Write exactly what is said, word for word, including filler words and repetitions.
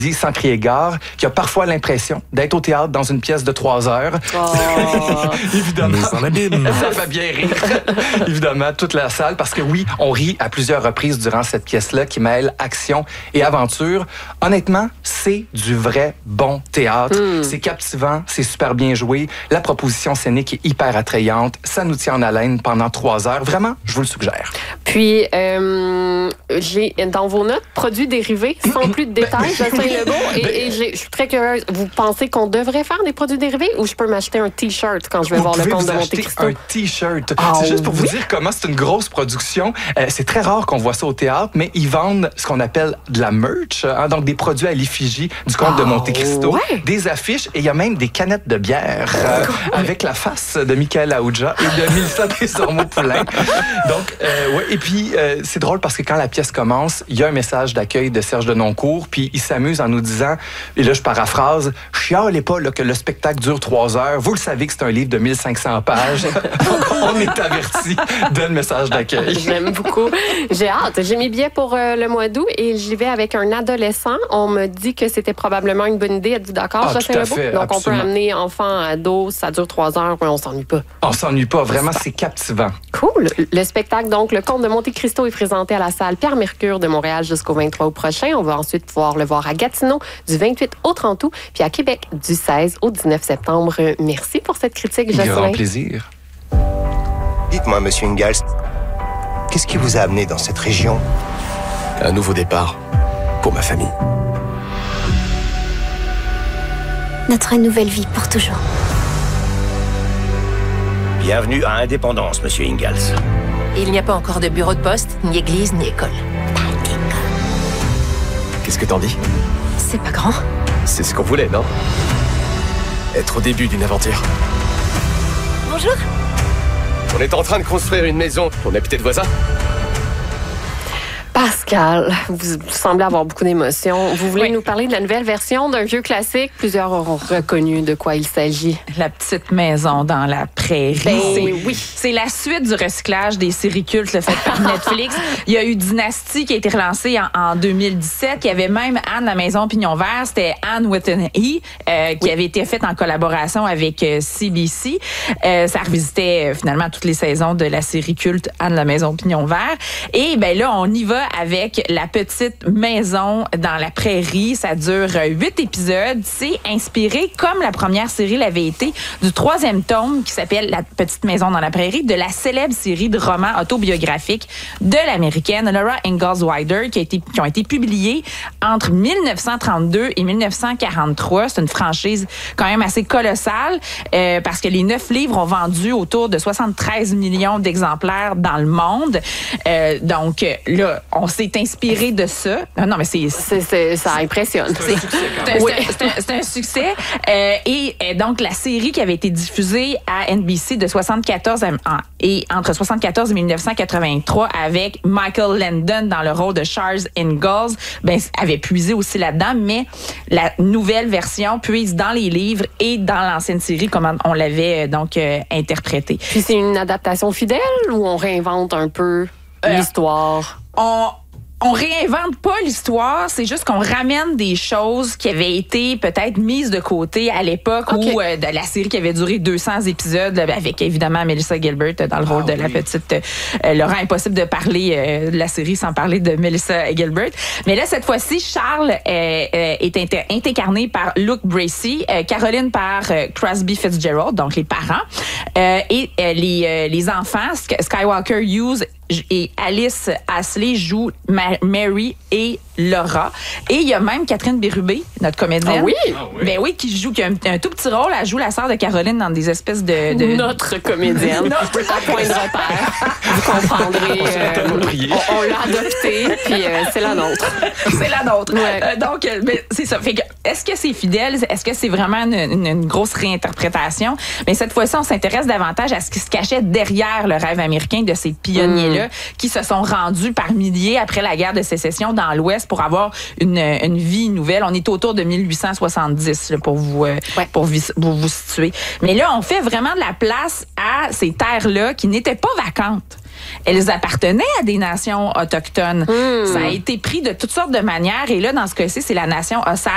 dit sans crier gare, qui a parfois l'impression d'être au théâtre dans une pièce de trois heures. Oh. Évidemment, ça m'abîme. ça fait bien rire. Évidemment, toute la salle, parce que oui, on rit à plusieurs reprises durant cette pièce-là qui mêle action et aventure. Honnêtement, c'est du vrai bon théâtre. Mm. C'est captivant, c'est super bien joué. La proposition scénique est hyper attrayante. Ça nous tient en haleine pendant trois heures. Vraiment, je vous le suggère. Puis, euh, j'ai dans vos notes, produits dérivés, sans plus de détails, Jocelyn Legault, et, et j'ai, je suis très curieuse. Vous pensez qu'on devrait faire des produits dérivés ou je peux m'acheter un T-shirt quand je vais vous voir le Comte de Monte Cristo? Un T-shirt. Ah, c'est juste pour oui? vous dire comment c'est une grosse production. Euh, c'est très rare qu'on voit ça au théâtre, mais ils vendent ce qu'on appelle de la merch, hein, donc des produits à l'effigie du Comte ah, de Monte Cristo, ouais? des affiches et il y a même des canettes de bière euh, avec la face de Michael Aouja et de Mélissa Desormeaux-Poulain. Donc, euh, ouais, et puis euh, c'est drôle parce que quand la pièce commence, il y a un message d'accueil de Serge Denoncourt, puis il s'amuse en nous disant, et là je paraphrase, chialez pas là, que le spectacle dure trois heures. Vous le savez que c'est un livre de mille cinq cents pages. On est averti de le message d'accueil. J'aime beaucoup. J'ai hâte. J'ai mes billets pour euh, le mois d'août et j'y vais avec un adolescent. On me dit que c'était probablement une bonne idée. Êtes-vous d'accord, ah, Jocelyn Legault? fait, Donc, absolument. on peut amener enfant, ado, ça dure trois heures, mais on s'ennuie pas. On s'ennuie pas. Vraiment, c'est captivant. Cool. Le spectacle, donc, Le Comte de Monte Cristo est présenté à la salle Pierre Mercure de Montréal jusqu'au vingt-trois août prochain. On va ensuite pouvoir le voir à Gatineau du vingt-huit au trente août, puis à Québec du seize au dix-neuf septembre. Merci pour cette critique, Jocelyn. Grand plaisir. Dites-moi, Monsieur Ingalls, qu'est-ce qui vous a amené dans cette région? Un nouveau départ pour ma famille. Notre nouvelle vie pour toujours. Bienvenue à Indépendance, Monsieur Ingalls. Il n'y a pas encore de bureau de poste, ni église, ni école. Qu'est-ce que t'en dis? C'est pas grand. C'est ce qu'on voulait, non? Être au début d'une aventure. Bonjour. On est en train de construire une maison. On est peut-être voisins. Pascal, vous semblez avoir beaucoup d'émotions. Vous voulez oui. nous parler de la nouvelle version d'un vieux classique? Plusieurs auront reconnu de quoi il s'agit. La petite maison dans la prairie. Ben c'est, oui. C'est la suite du recyclage des séries cultes faites par Netflix. Il y a eu Dynasty qui a été relancé en, en deux mille dix-sept. Il y avait même Anne, la maison Pignon Vert. C'était Anne with an E, euh, qui oui. avait été faite en collaboration avec euh, C B C. Euh, ça revisitait euh, finalement toutes les saisons de la série culte Anne, la maison Pignon Vert. Et ben là, on y va avec La petite maison dans la prairie. Ça dure huit épisodes. C'est inspiré, comme la première série l'avait été, du troisième tome qui s'appelle La petite maison dans la prairie, de la célèbre série de romans autobiographiques de l'américaine Laura Ingalls Wilder qui, a été, qui ont été publiés entre dix-neuf cent trente-deux et dix-neuf cent quarante-trois. C'est une franchise quand même assez colossale euh, parce que les neuf livres ont vendu autour de soixante-treize millions d'exemplaires dans le monde. Euh, donc là, on s'est inspiré de ça. Non, non mais c'est... c'est, c'est ça impressionne. C'est, c'est, un, oui. c'est, un, c'est un succès. Euh, et euh, donc, la série qui avait été diffusée à N B C de soixante-quatorze et entre soixante-quatorze et dix-neuf cent quatre-vingt-trois avec Michael Landon dans le rôle de Charles Ingalls, ben, avait puisé aussi là-dedans, mais la nouvelle version puise dans les livres et dans l'ancienne série, comme on l'avait donc euh, interprété. Puis c'est une adaptation fidèle ou on réinvente un peu euh, l'histoire? On... On réinvente pas l'histoire, c'est juste qu'on ramène des choses qui avaient été peut-être mises de côté à l'époque okay. où euh, de la série qui avait duré deux cents épisodes avec évidemment Melissa Gilbert dans le rôle ah, de oui. la petite euh, Laurent. Impossible de parler euh, de la série sans parler de Melissa Gilbert. Mais là, cette fois-ci, Charles euh, euh, est inter- incarné par Luke Bracey, euh, Caroline par euh, Crosby Fitzgerald, donc les parents, euh, et euh, les, euh, les enfants, Skywalker Hughes et Alice Ashley jouent Mary et Laura. Et il y a même Catherine Bérubé, notre comédienne. Ah oui? Ah oui. Ben oui, qui joue, qui a un, un tout petit rôle. Elle joue la sœur de Caroline dans des espèces de... de... Notre comédienne. Notre à point de repère. Vous comprendrez. Euh, on, on l'a adoptée, puis euh, c'est la nôtre. C'est la nôtre. Ouais. Euh, donc, ben, c'est ça. Fait que, est-ce que c'est fidèle? Est-ce que c'est vraiment une, une, une grosse réinterprétation? Mais cette fois-ci, on s'intéresse davantage à ce qui se cachait derrière le rêve américain de ces pionniers-là, mm. qui se sont rendus par milliers après la guerre de sécession dans l'Ouest pour avoir une, une vie nouvelle. On est autour de mille huit cent soixante-dix là, pour, vous, euh, ouais. pour, vous, pour vous situer. Mais là, on fait vraiment de la place à ces terres-là qui n'étaient pas vacantes. Elles appartenaient à des nations autochtones. Mm. Ça a été pris de toutes sortes de manières. Et là, dans ce cas-ci, c'est la nation Osage